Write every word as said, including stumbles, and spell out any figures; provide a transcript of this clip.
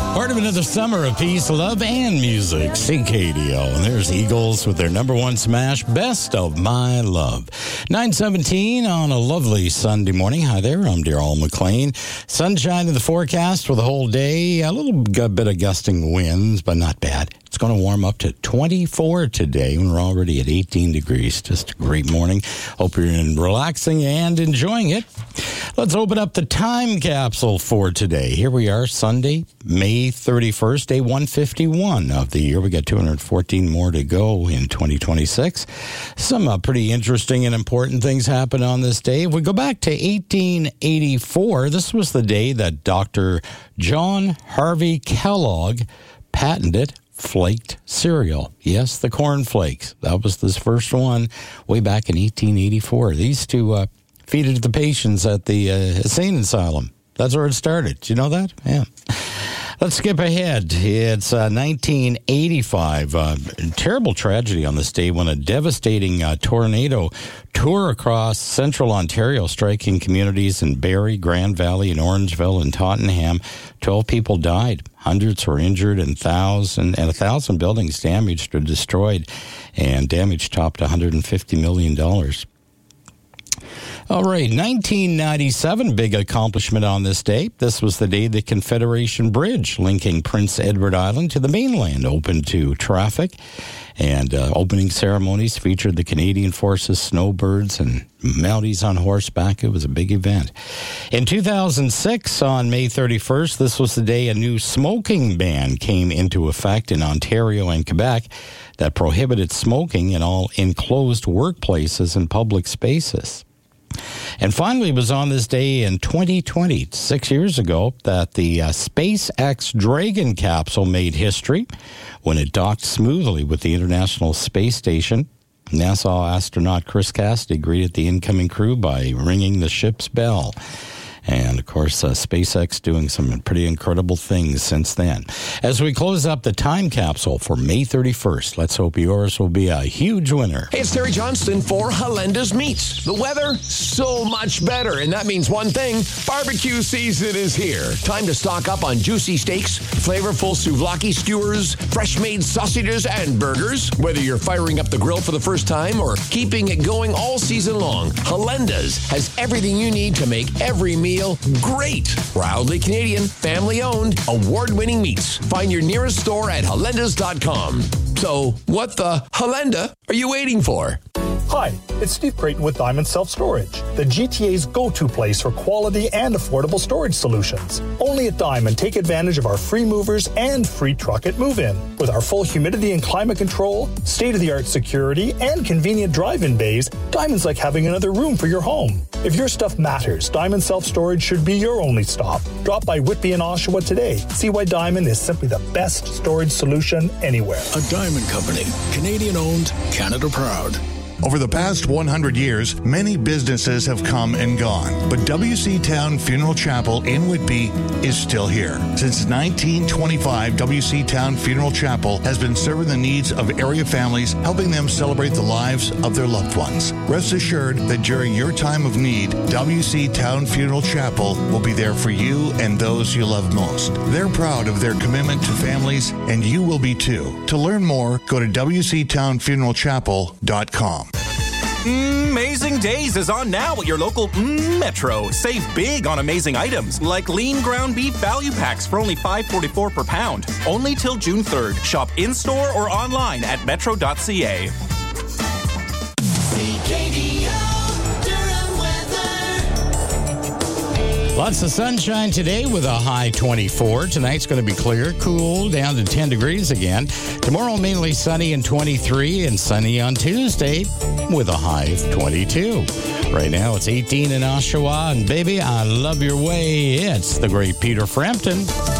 Part of another summer of peace, love, and music. C K D O. And there's Eagles with their number one smash, Best of My Love. nine seventeen on a lovely Sunday morning. Hi there, I'm Darryl McLean. Sunshine in the forecast for the whole day. A little bit of gusting winds, but not bad. It's going to warm up to twenty-four today. We're already at eighteen degrees. Just a great morning. Hope you're in relaxing and enjoying it. Let's open up the time capsule for today. Here we are, Sunday, May thirty-first, day one fifty-one of the year. We got two hundred fourteen more to go in twenty twenty-six. Some uh, pretty interesting and important things happened on this day. If we go back to eighteen eighty-four, this was the day that Doctor John Harvey Kellogg patented flaked cereal. Yes, the corn flakes. That was this first one way back in eighteen eighty-four. These two uh, feed it to the patients at the uh, insane asylum. That's where it started. Do you know that? Yeah. Let's skip ahead. It's uh, nineteen eighty-five. Uh, terrible tragedy on this day when a devastating uh, tornado tore across central Ontario, striking communities in Barrie, Grand Valley, and Orangeville and Tottenham. Twelve people died. Hundreds were injured, and thousand and a thousand buildings damaged or destroyed, and damage topped one hundred fifty million dollars. All right, nineteen ninety-seven, big accomplishment on this day. This was the day the Confederation Bridge linking Prince Edward Island to the mainland opened to traffic. And uh, opening ceremonies featured the Canadian Forces, snowbirds, and Mounties on horseback. It was a big event. In two thousand six, on May thirty-first, this was the day a new smoking ban came into effect in Ontario and Quebec that prohibited smoking in all enclosed workplaces and public spaces. And finally, it was on this day in twenty twenty, six years ago, that the uh, SpaceX Dragon capsule made history when it docked smoothly with the International Space Station. NASA astronaut Chris Cassidy greeted the incoming crew by ringing the ship's bell. And, of course, uh, SpaceX doing some pretty incredible things since then. As we close up the time capsule for May thirty-first, let's hope yours will be a huge winner. Hey, it's Terry Johnston for Halenda's Meats. The weather, so much better. And that means one thing, barbecue season is here. Time to stock up on juicy steaks, flavorful souvlaki skewers, fresh-made sausages, and burgers. Whether you're firing up the grill for the first time or keeping it going all season long, Halenda's has everything you need to make every meal great. Proudly Canadian, family-owned, award-winning meats. Find your nearest store at halendas dot com. So, what the Halenda are you waiting for? Hi, it's Steve Creighton with Diamond Self-Storage, the G T A's go-to place for quality and affordable storage solutions. Only at Diamond, take advantage of our free movers and free truck at move-in. With our full humidity and climate control, state-of-the-art security, and convenient drive-in bays, Diamond's like having another room for your home. If your stuff matters, Diamond Self-Storage should be your only stop. Drop by Whitby and Oshawa today. See why Diamond is simply the best storage solution anywhere. A Diamond Company, Canadian-owned, Canada proud. Over the past one hundred years, many businesses have come and gone, but W C Town Funeral Chapel in Whitby is still here. Since nineteen twenty-five, W C Town Funeral Chapel has been serving the needs of area families, helping them celebrate the lives of their loved ones. Rest assured that during your time of need, W C Town Funeral Chapel will be there for you and those you love most. They're proud of their commitment to families, and you will be too. To learn more, go to w c town funeral chapel dot com. Amazing Days is on now at your local mm, Metro. Save big on amazing items like lean ground beef value packs for only five dollars and forty-four cents per pound. Only till June third. Shop in-store or online at metro dot c a. C K D O Lots of sunshine today with a high twenty-four. Tonight's going to be clear, cool, down to ten degrees again. Tomorrow, mainly sunny and twenty-three, and sunny on Tuesday with a high of twenty-two. Right now, it's eighteen in Oshawa, and baby, I love your way. It's the great Peter Frampton.